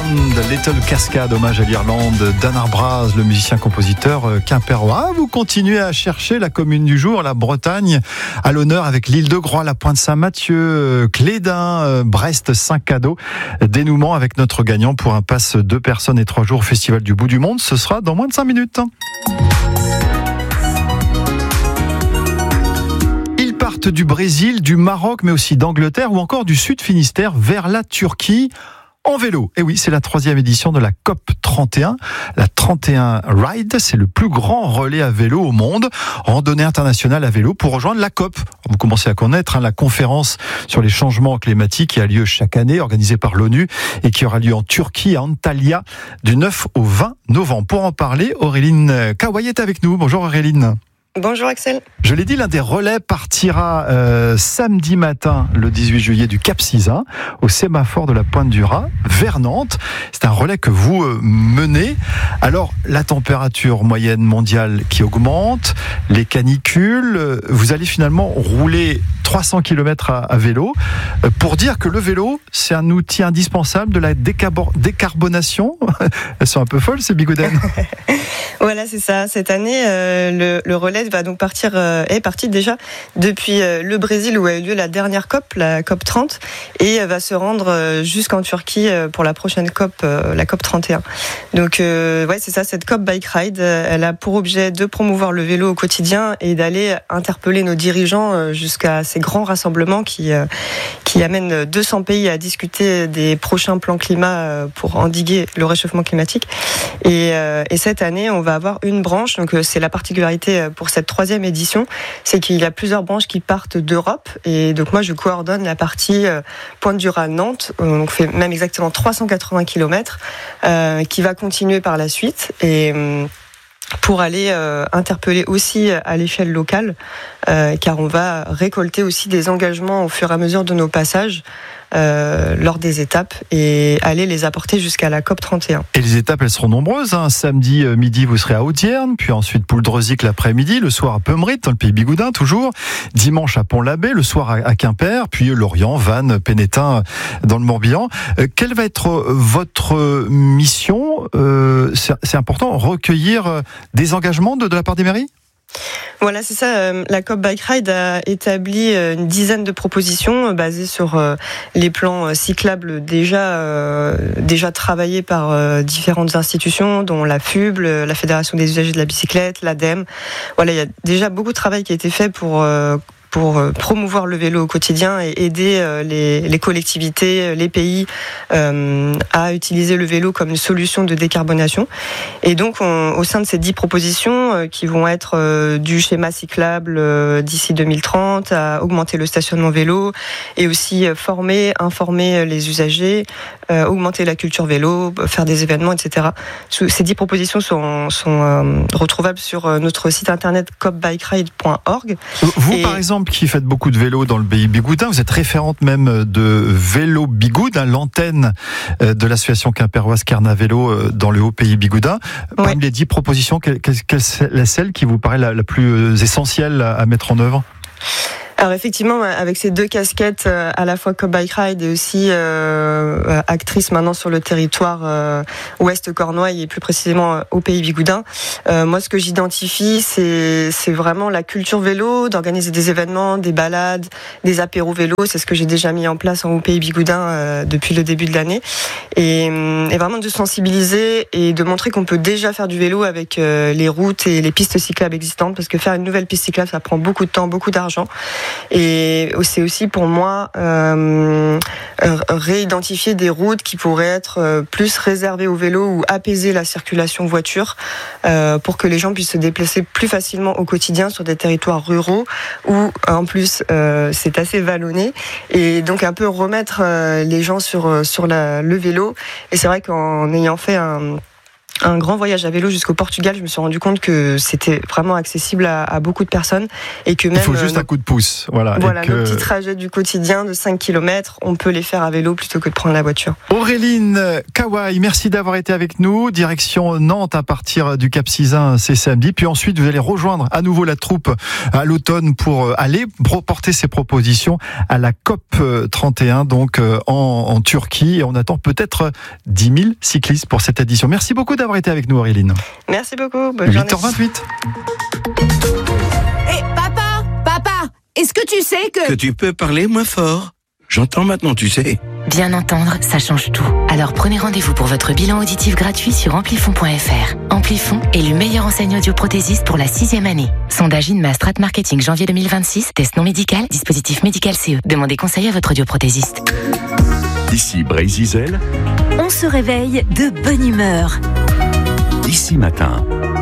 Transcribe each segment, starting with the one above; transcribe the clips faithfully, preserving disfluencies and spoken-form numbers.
Little Cascade, hommage à l'Irlande d'Anar Braz, le musicien-compositeur quimpérois. Vous continuez à chercher la commune du jour, la Bretagne, à l'honneur avec l'île de Groix, la Pointe-Saint-Mathieu, Cléden, Brest, Saint-Cado. Dénouement avec notre gagnant pour un pass deux personnes et trois jours au Festival du Bout du Monde. Ce sera dans moins de cinq minutes. Du Brésil, du Maroc, mais aussi d'Angleterre ou encore du Sud Finistère vers la Turquie en vélo. Et oui, c'est la troisième édition de la C O P trente et un. La trente et un Ride, c'est le plus grand relais à vélo au monde. Randonnée internationale à vélo pour rejoindre la C O P. Vous commencez à connaître hein, la conférence sur les changements climatiques qui a lieu chaque année, organisée par l'ONU et qui aura lieu en Turquie, à Antalya, du neuf au vingt novembre. Pour en parler, Auréline Kawai est avec nous. Bonjour Auréline. Bonjour Axel. Je l'ai dit, l'un des relais partira euh, samedi matin, le dix-huit juillet, du Cap Sizun, au sémaphore de la Pointe du Raz, vers Nantes. C'est un relais que vous euh, menez. Alors, la température moyenne mondiale qui augmente, les canicules, euh, vous allez finalement rouler trois cents kilomètres à, à vélo, euh, pour dire que le vélo, c'est un outil indispensable de la décarbor- décarbonation. Elles sont un peu folles, ces bigoudaines. Voilà, c'est ça. Cette année, euh, le, le relais va donc partir, euh, est parti déjà depuis euh, le Brésil où a eu lieu la dernière C O P, la C O P trente, et va se rendre euh, jusqu'en Turquie euh, pour la prochaine C O P, euh, la C O P trente et un. Donc, euh, ouais, c'est ça. Cette C O P Bike Ride, euh, elle a pour objet de promouvoir le vélo au quotidien et d'aller interpeller nos dirigeants euh, jusqu'à ces grands rassemblements qui euh, qui amènent deux cents pays à discuter des prochains plans climat euh, pour endiguer le réchauffement climatique. Et, euh, et cette année, on va avoir une branche. Donc, euh, c'est la particularité pour cette troisième édition, c'est qu'il y a plusieurs branches qui partent d'Europe. Et donc moi, je coordonne la partie euh, Pointe du Raz Nantes. On fait même exactement trois cent quatre-vingts kilomètres, euh, qui va continuer par la suite. Et euh, pour aller euh, interpeller aussi à l'échelle locale, euh, car on va récolter aussi des engagements au fur et à mesure de nos passages euh, lors des étapes et aller les apporter jusqu'à la C O P trente et un. Et les étapes, elles seront nombreuses. Hein. Samedi euh, midi, vous serez à Audierne, puis ensuite Pouldreuzic l'après-midi, le soir à Peumrit, dans le pays bigoudin toujours, dimanche à Pont-l'Abbé, le soir à, à Quimper, puis Lorient, Vannes, Pénétin, dans le Morbihan. Euh, quelle va être votre mission euh, c'est, c'est important, recueillir euh, des engagements de, de la part des mairies ? Voilà, c'est ça. La C O P Bike Ride a établi une dizaine de propositions basées sur les plans cyclables déjà déjà travaillés par différentes institutions, dont la F U B L, la Fédération des usagers de la bicyclette, l'ADEME. Voilà, il y a déjà beaucoup de travail qui a été fait pour pour promouvoir le vélo au quotidien et aider les, les collectivités, les pays euh, à utiliser le vélo comme une solution de décarbonation. Et donc, on, au sein de ces dix propositions euh, qui vont être euh, du schéma cyclable euh, d'ici deux mille trente, à augmenter le stationnement vélo et aussi euh, former, informer les usagers, euh, augmenter la culture vélo, faire des événements, et cetera. Ces dix propositions sont, sont euh, retrouvables sur notre site internet cop bike ride point org. Vous, et... par exemple, qui faites beaucoup de vélo dans le pays bigoudin, vous êtes référente même de Vélo Bigoud, hein, l'antenne de l'association quimpéroise Carnavélo dans le haut pays bigoudin. Parmi ouais. les dix propositions, quelle, quelle, quelle est celle qui vous paraît la, la plus essentielle à mettre en œuvre ? Alors effectivement, avec ces deux casquettes, à la fois C O P Bike Ride et aussi euh, actrice maintenant sur le territoire euh, ouest cornouaille et plus précisément au pays bigoudin, euh, moi ce que j'identifie, c'est c'est vraiment la culture vélo, d'organiser des événements, des balades, des apéros vélo. C'est ce que j'ai déjà mis en place en au pays bigoudin euh, depuis le début de l'année, et, et vraiment de sensibiliser et de montrer qu'on peut déjà faire du vélo avec euh, les routes et les pistes cyclables existantes, parce que faire une nouvelle piste cyclable, ça prend beaucoup de temps, beaucoup d'argent. Et c'est aussi pour moi euh, réidentifier des routes qui pourraient être plus réservées au vélo ou apaiser la circulation voiture euh, pour que les gens puissent se déplacer plus facilement au quotidien sur des territoires ruraux où en plus euh, c'est assez vallonné, et donc un peu remettre euh, les gens sur, sur la, le vélo. Et c'est vrai qu'en ayant fait un un grand voyage à vélo jusqu'au Portugal, je me suis rendu compte que c'était vraiment accessible à, à beaucoup de personnes et que même. Il faut juste euh, un coup de pouce, voilà. Voilà, et que... nos petits trajets du quotidien de cinq kilomètres, on peut les faire à vélo plutôt que de prendre la voiture. Auréline Kawai, merci d'avoir été avec nous. Direction Nantes à partir du Cap Sizun, c'est samedi. Puis ensuite, vous allez rejoindre à nouveau la troupe à l'automne pour aller porter ses propositions à la COP trente et un, donc en, en Turquie. Et on attend peut-être dix mille cyclistes pour cette édition. Merci beaucoup d'avoir été avec nous, Auréline. Merci beaucoup. Bonne journée. huit heures vingt-huit. Hé, hey, papa, papa, est-ce que tu sais que... Que tu peux parler moins fort. J'entends maintenant, tu sais. Bien entendre, ça change tout. Alors prenez rendez-vous pour votre bilan auditif gratuit sur amplifon point f r. Amplifon, élu meilleure enseigne audioprothésiste pour la sixième année. Sondage Inma Strat Marketing janvier deux mille vingt-six. Test non médical, dispositif médical C E. Demandez conseil à votre audioprothésiste. Ici Brésil. On se réveille de bonne humeur. Ici Matin.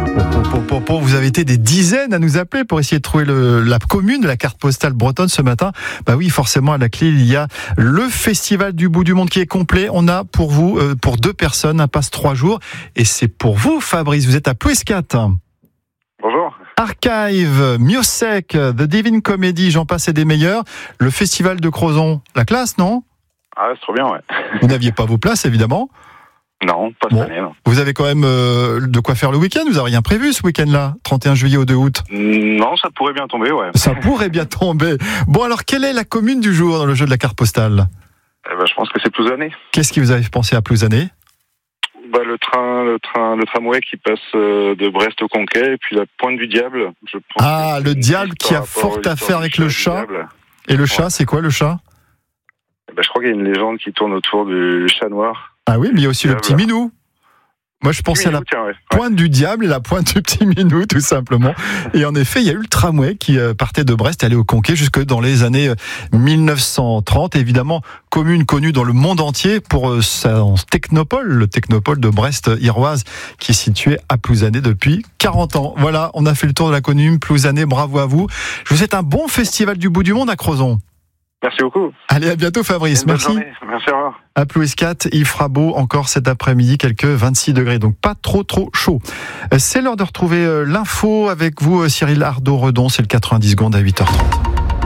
Vous avez été des dizaines à nous appeler pour essayer de trouver le, la commune de la carte postale bretonne ce matin. Bah oui, forcément, à la clé, il y a le Festival du bout du monde qui est complet. On a pour vous, euh, pour deux personnes, un passe trois jours. Et c'est pour vous, Fabrice. Vous êtes à Plouescat. Bonjour. Archive, Miosec, The Divine Comedy, j'en passe et des meilleurs. Le Festival de Crozon, la classe, non? Ah, c'est trop bien, ouais. Vous n'aviez pas vos places, évidemment. Non, pas bon. cette année. Non. Vous avez quand même euh, de quoi faire le week-end. Vous n'avez rien prévu ce week-end-là, trente et un juillet au deux août? Non, ça pourrait bien tomber, ouais. Ça pourrait bien tomber. Bon, alors, quelle est la commune du jour dans le jeu de la carte postale? Eh ben, je pense que c'est Plouzané. Qu'est-ce qui vous a fait penser à Plouzané? Bah, le train, le train, le tramway qui passe de Brest au Conquet, et puis la Pointe du Diable. Je pense ah, le diable qui a fort à faire avec le chat. Et le chat, ouais. C'est quoi le chat? Eh ben, je crois qu'il y a une légende qui tourne autour du chat noir. Ah oui, mais il y a aussi le petit minou. Moi, je pensais minou, à la tiens, ouais. pointe ouais. du diable et la pointe du petit minou, tout simplement. Et en effet, il y a eu le tramway qui partait de Brest et allait au Conquet jusque dans les années mille neuf cent trente. Évidemment, commune connue dans le monde entier pour son technopole, le technopole de Brest-Iroise, qui est situé à Plouzané depuis quarante ans. Voilà, on a fait le tour de la commune Plouzané. Bravo à vous. Je vous souhaite un bon festival du bout du monde à Crozon. Merci beaucoup. Allez, à bientôt Fabrice. Merci. Merci, au revoir. À Plouescat, il fera beau encore cet après-midi, quelques vingt-six degrés, donc pas trop trop chaud. C'est l'heure de retrouver l'info avec vous, Cyril Ardo-Redon, c'est le quatre-vingt-dix secondes à huit heures trente.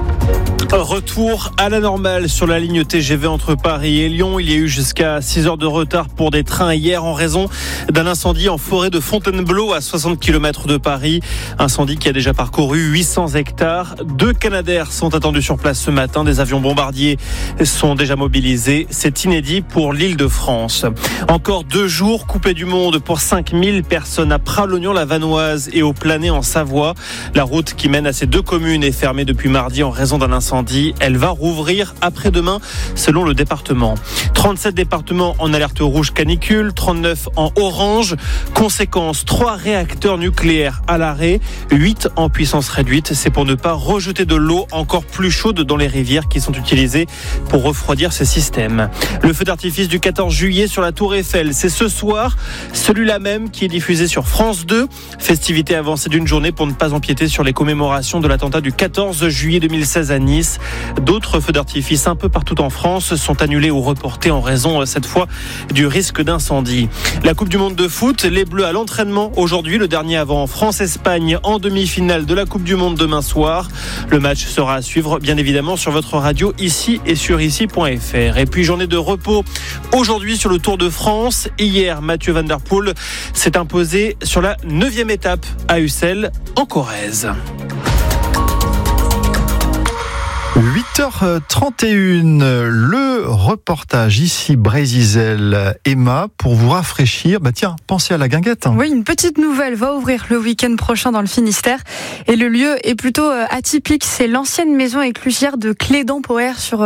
Retour à la normale sur la ligne T G V entre Paris et Lyon. Il y a eu jusqu'à six heures de retard pour des trains hier en raison d'un incendie en forêt de Fontainebleau à soixante kilomètres de Paris. Incendie qui a déjà parcouru huit cents hectares. Deux Canadair sont attendus sur place ce matin. Des avions bombardiers sont déjà mobilisés. C'est inédit pour l'Île-de-France. Encore deux jours coupés du monde pour cinq mille personnes à Pralognon-la-Vanoise et au Planay en Savoie. La route qui mène à ces deux communes est fermée depuis mardi en raison d'un incendie. Elle va rouvrir après-demain selon le département. trente-sept départements en alerte rouge canicule, trente-neuf en orange. Conséquence, trois réacteurs nucléaires à l'arrêt, huit en puissance réduite. C'est pour ne pas rejeter de l'eau encore plus chaude dans les rivières qui sont utilisées pour refroidir ces systèmes. Le feu d'artifice du quatorze juillet sur la Tour Eiffel, c'est ce soir, celui-là même qui est diffusé sur France deux. Festivité avancée d'une journée pour ne pas empiéter sur les commémorations de l'attentat du quatorze juillet deux mille seize à Nice. D'autres feux d'artifice un peu partout en France sont annulés ou reportés en raison, cette fois, du risque d'incendie. La Coupe du Monde de foot, les Bleus à l'entraînement aujourd'hui, le dernier avant France-Espagne en demi-finale de la Coupe du Monde demain soir. Le match sera à suivre, bien évidemment, sur votre radio ici et sur ici point f r. Et puis, journée de repos aujourd'hui sur le Tour de France. Hier, Mathieu Van Der Poel s'est imposé sur la neuvième étape à Ussel, en Corrèze. huit heures trente et une, le reportage ici Brésil, Emma, pour vous rafraîchir. Bah tiens, pensez à la guinguette. Oui, une petite nouvelle va ouvrir le week-end prochain dans le Finistère. Et le lieu est plutôt atypique. C'est l'ancienne maison éclusière de Clédan-Poher sur